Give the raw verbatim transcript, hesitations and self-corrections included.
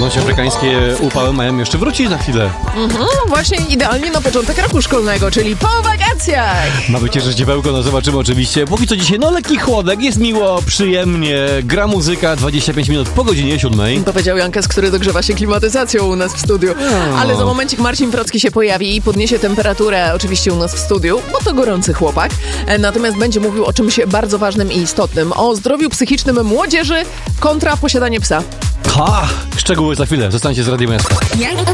Ponoć afrykańskie upały mają jeszcze wrócić za chwilę. Mhm, właśnie idealnie na początek roku szkolnego, czyli po wakacjach. Ma być jeszcze ździebełko, no zobaczymy oczywiście. Póki co dzisiaj, no lekki chłodek, jest miło, przyjemnie, gra muzyka, dwadzieścia pięć minut po godzinie siódmej. Powiedział Jankes, który dogrzewa się klimatyzacją u nas w studiu. No. Ale za momencik Marcin Wrocki się pojawi i podniesie temperaturę oczywiście u nas w studiu, bo to gorący chłopak. Natomiast będzie mówił o czymś bardzo ważnym i istotnym. O zdrowiu psychicznym młodzieży kontra posiadanie psa. Ha! Szczegóły za chwilę, zostańcie z Radiem Miasta.